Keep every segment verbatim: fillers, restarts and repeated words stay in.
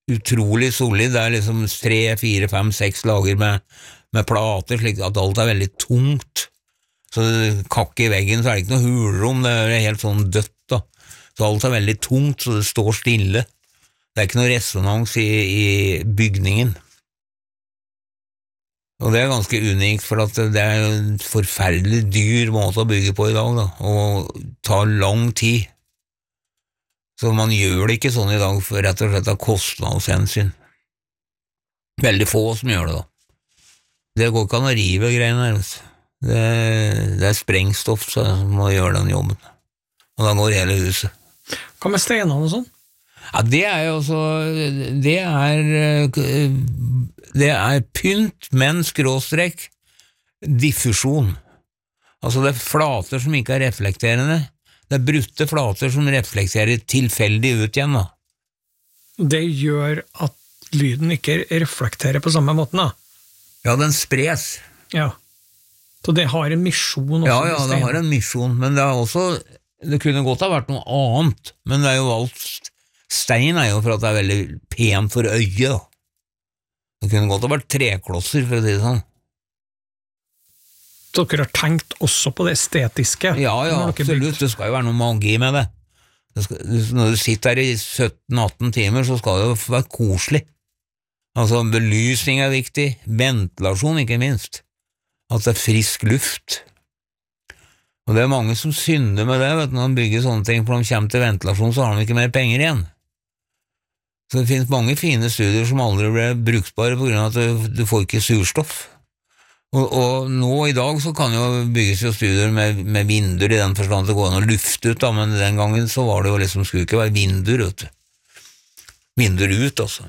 utrolig solid, det er liksom tre, fire, fem, seks lager med, med plater, slik at alt er veldig tungt, så kakk i veggen, så er det ikke noe hulrom, det er helt sånn dødt da, så alt er veldig tungt, så det står stille, det er ikke noe resonans i, i bygningen. Og det er ganske unikt, for at det er en forferdelig dyr måte å bygge på i dag, da, og tar lang tid. Så man gjør det ikke sånn i dag, for rett og slett av kostnadshensyn. Veldig få som gjør det, da. Det går ikke an å rive greiene her. Det, det er sprengstoff som må gjøre den jobben. Og da går hele huset. Hva med steinene og sånn? Ja, det er jo også, det er, det er pynt, men skråstrekk, diffusjon. Altså det er flater som ikke er reflekterende, det er brutte flater som reflekterer tilfeldig ut igjen da. Det gjør at lyden ikke reflekterer på samme måten da? Ja, den spres. Ja, så det har en misjon også. Ja, ja, det har en misjon, men det er også, det kunne godt ha vært noe annet, men det er jo alt. Stein er jo for at det er veldig pent for øyet da. Det kunne godt ha vært treklosser for å si det sånn. Så dere har tenkt også på det estetiske? Ja, ja, absolutt, det skal jo være noe magi med det. Det skal, når du sitter her i sytten atten timer, så skal det jo være koselig. Altså, belysning er viktig, ventilasjon ikke minst. At det er frisk luft. Og det er mange som synder med det, vet du, når de bygger sånne ting, for når de kommer til ventilasjon, så har de ikke mer penger igjen. Så det finnes mange fine studier som aldri ble bruksbare på grunn av at du, du får ikke surstoff. Og, og nå i dag så kan jo bygges jo studier med, med vinduer i den forstand at det går an å lufte ut da, men den gangen så var det jo liksom, skulle ikke være vinduer, vet du. Vinduer ut, altså.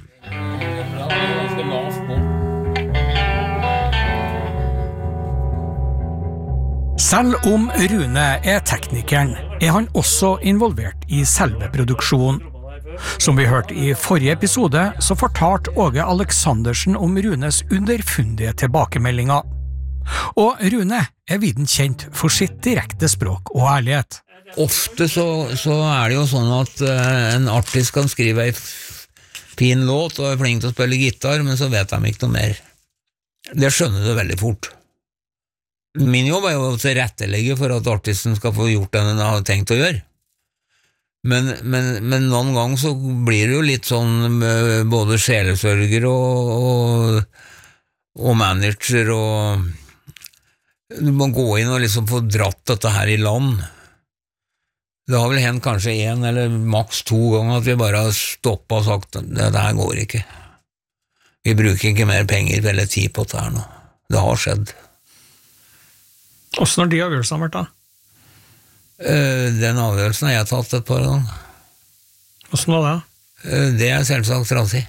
Selv om Rune er teknikeren, er han også involvert i selve produksjonen. Som vi hørte i forrige episode, så fortalte Åge Aleksandersen om Runes underfundige tilbakemeldinger. Og Rune er viden kjent for sitt direkte språk og ærlighet. Ofte så, så er det jo sånn at uh, en artist kan skrive en fin låt og er flink til å spille gitar, men så vet de ikke noe mer. Det skjønner du veldig fort. Min jobb er jo å tilrettelegge for at artisten skal få gjort det den har tenkt å gjøre. Men, men, men noen gang så blir det jo litt sånn både sjelesørger og, og, og manager og du må gå inn og liksom få dratt dette her i land. Det har vel hendt kanskje en eller maks to ganger at vi bare har stoppet og sagt det der går ikke. Vi bruker ikke mer penger eller tid på dette her nå. Det har skjedd. Hvordan har de avgjørelsene vært da? Den avgjørelsen har jeg tatt et par ganger. Hvordan var det? Det er selvsagt trasig.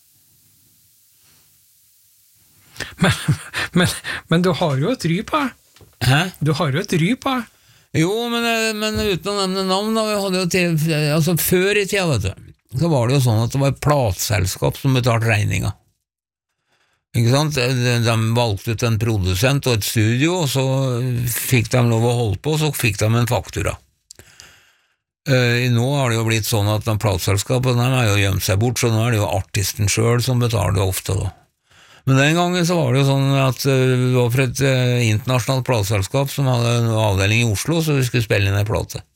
Men, men, men du har jo et ry på deg. Hæ? Du har jo et ry på deg. Jo, men, men uten å nevne navn, da, vi hadde jo til, altså før i tida, vet du, så var det jo sånn at det var et platselskap som betalte regninga. Ikke sant? De, de valgte ut en produsent og et studio, og så fikk de lov å holde på, og så fikk de en faktura. Uh, nå har det jo blitt sånn at de platselskapene har jo gjemt seg bort, så nå er det jo artisten selv som betaler det ofte da. Men den gangen så var det jo sånn at uh, det var for et uh, internasjonalt platselskap som hadde en avdeling i Oslo, så vi skulle spille inn en plate.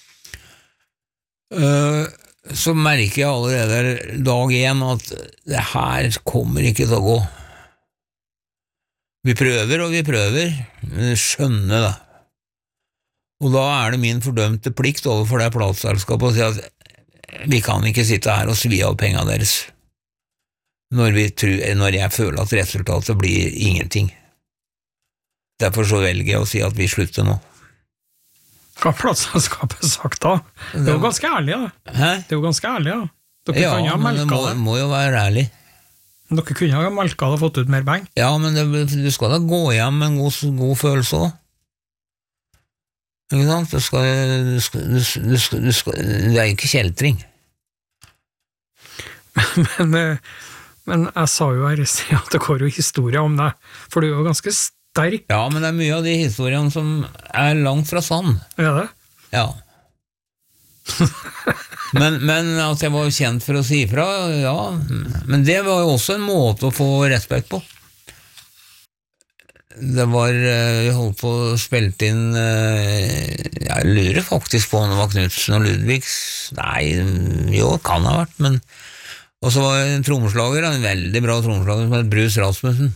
Uh, så merker jeg allerede dag én at det her kommer ikke til å gå. Vi prøver og vi prøver, men skjønner det. Og da er det min fordømte plikt overfor det platselskapet å si at vi kan ikke sitte her og svi av pengene deres når, vi tror, når jeg føler at resultatet blir ingenting. Derfor så velger jeg å si at vi slutter nå. Hva har platselskapet sagt da? Det er jo ganske ærlig da. Hæ? Det er jo ganske ærlig da. Dere ja, kan jo ha men det må, må jo være ærlig. Dere kunne ha melka og fått ut mer penger. Ja, men det, du skal da gå hjem med en god, god følelse også. Ikke sant? Du skal, du skal, du skal, du skal, du skal, det er jo ikke kjeltring. Men, men, men jeg sa jo her at det går jo historier om det, for du er jo ganske sterk. Ja, men det er mye av de historiene som er langt fra sann. Er det? Ja. men, men at jeg var kjent for å si ifra, ja, men det var jo også en måte å få respekt på. Det var, vi holdt på å spilte inn, jeg lurer faktisk på om det var Knudsen og Ludvigs, nei, jo, kan ha vært, men, og så var det en trommeslager, en veldig bra trommeslager som het Bruce Rasmussen,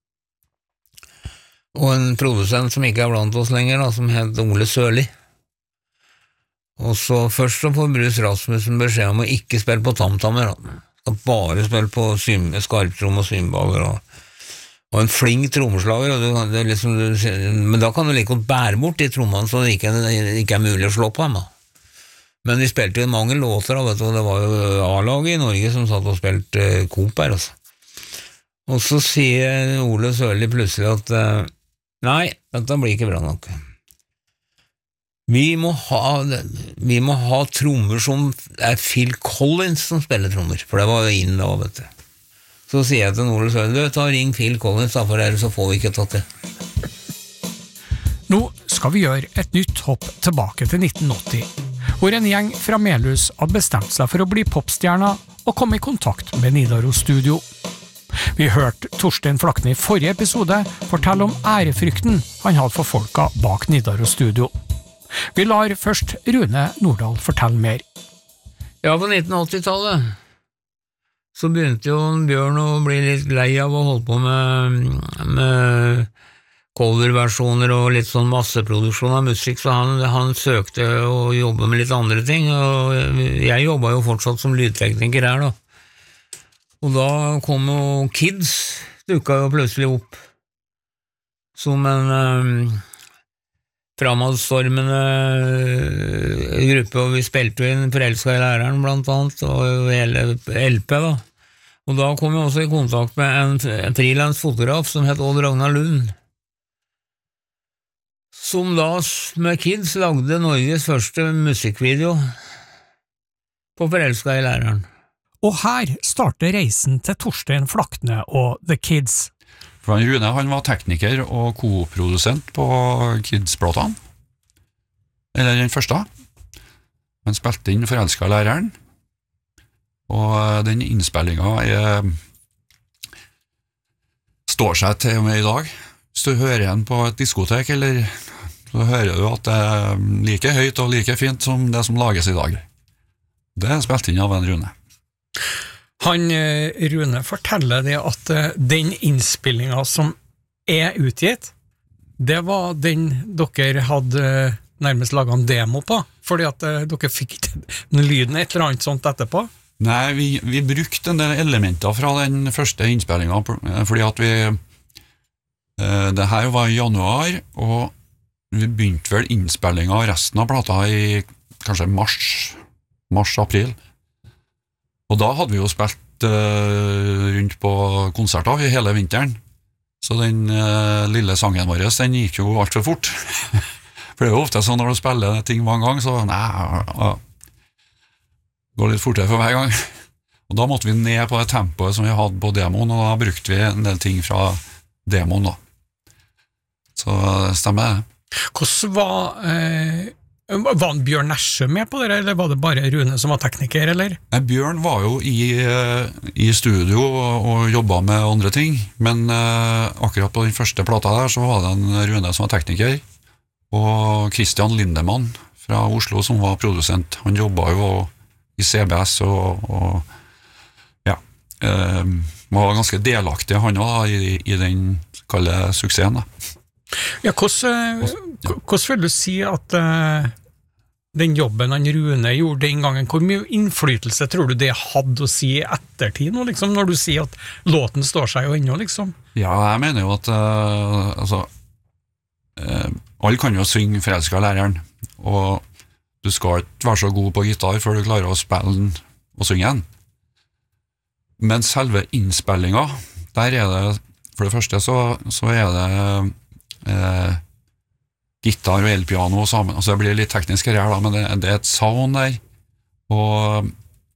og en produsent som ikke er blant oss lenger, da, som het Ole Sørli. Og så først så får Bruce Rasmussen beskjed om å ikke spille på tamtammer, da. Skal bare spille på skarptrom og symbaler og og en flink trommeslager, og du, det liksom, men da kan du like godt bære bort de trommene så det ikke, det ikke er mulig å slå på dem. Da. Men vi spilte jo mange låter, da, vet du, og det var jo A-laget i Norge som satt og spilte uh, komp her. Altså. Og så sier Ole Sørli plutselig at uh, nei, dette blir ikke bra nok. Vi må ha, vi må ha trommer som er Phil Collins som spiller trommer, for det var jo inn da, vet du. Så sier jeg til Ole Sørli, du, ta ring Phil Collins da, for ellers så får vi ikke tatt det. Nå skal vi gjøre et nytt hopp tilbake til nitten åtti, hvor en gjeng fra Melhus hadde bestemt seg for å bli popstjerner og komme i kontakt med Nidaros Studio. Vi hørte Torstein Flakne i forrige episode fortelle om ærefrykten han hadde for folka bak Nidaros Studio. Vi lar først Rune Nordahl fortelle mer. Ja, på nitten åtti-tallet så begynte jo Bjørn å bli litt lei av å holde på med, med coverversjoner og litt sånn masseproduksjon av musikk, så han, han søkte å jobbe med litt andre ting, og jeg jobbet jo fortsatt som lydtekniker her da. Og da kom jo Kids, dukket jo plutselig opp som en um, framadstormende gruppe, og vi spilte jo inn Forelsket i læreren blant annet, og hele L P da. Og da kom jeg også i kontakt med en, en freelance fotograf som het Odd Ragnar Lund, som da med Kids lagde Norges første musikkvideo på Forelsket i læreren. Og her starter reisen til Torstein Flakne og The Kids. For han Rune, han var tekniker og koprodusent på Kids-platene. Eller den første. Han spilte inn Forelsket i læreren. Og den innspillingen er, står seg til og med i dag. Hvis du hører den på et diskotek, eller, så hører du at det er like høyt og like fint som det som lages i dag. Det er spilt inn av en Rune. Han, Rune, forteller det at den innspillingen som er utgitt, det var den dere hadde nærmest laget en demo på, fordi at dere fikk lyden et eller annet sånt etterpå. Nei, vi, vi brukte en del elementer fra den første innspillingen, fordi at vi, det her var i januar, og vi begynte vel innspillingen av resten av plata i kanskje mars, mars-april. Og da hadde vi jo spilt uh, rundt på konserter i hele vinteren, så den uh, lille sangen vår, den gikk jo alt for fort. For det er jo ofte sånn når du spiller ting mange ganger, så nei, uh, går litt fortere for hver gang. Og da måtte vi ned på det tempoet som vi hadde på demoen, og da brukte vi en del ting fra demoen da. Så stemmer det. Hvordan var... Eh Var han Bjørn Nesje med på det, eller var det bare Rune som var tekniker, eller? Bjørn var jo i, i studio og, og jobbet med andre ting, men uh, akkurat på den første plata der så var det en Rune som var tekniker, og Christian Lindemann fra Oslo som var produsent. Han jobbet jo i C B S og, og ja, uh, var ganske delaktig han også, i, i den kalde suksessen da. Ja, hvordan, hvordan vil du si at uh, den jobben han Rune gjorde den gangen, hvor mye innflytelse tror du det hadde å si i ettertid nå, liksom, når du sier at låten står seg jo ennå, liksom? Ja, jeg mener jo at uh, altså, uh, alle kan jo synge Forelsket i læreren, og du skal ikke være så god på gitar før du klarer å spille den og synge den. Men selve innspillingen, der er det, for det første så, så er det Eh, gitar og elpiano sammen, altså det blir litt teknisk her da, men det, det er et sound der, og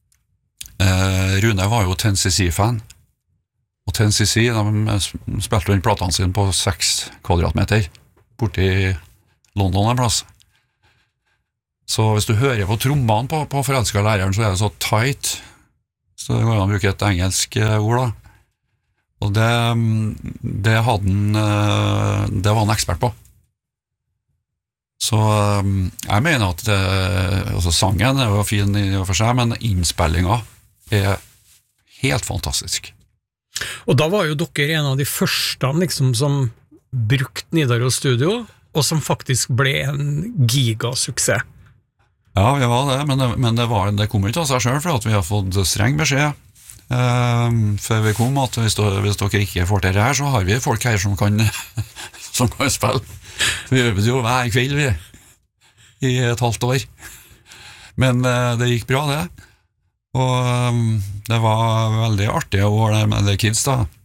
eh, Rune var jo ten C C-fan, og ten C C, de spilte inn platene sine på seks kvadratmeter, borte i London en plass, Så hvis du hører på trommene på, på forelsket læreren, så er det så tight, så det går an å bruke et engelsk ord da. Og det, det hadde han, det var han ekspert på. Så jeg mener at det, altså sangen er jo fin i og for seg, men innspillingen er helt fantastisk. Og da var jo dere en av de første liksom, som brukte Nidaros Studio, og som faktisk ble en gigasuksess. Ja, vi var det, men, det, men det, var, det kom ikke av seg selv, for at vi har fått streng beskjed uh, før vi kom, at hvis, hvis dere ikke får til det her, så har vi folk her som kan, som kan spille. Vi øvde jo hver kveld, vi, i et halvt år. Men uh, det gikk bra, det. Og um, det var veldig artige år med The Kids, da.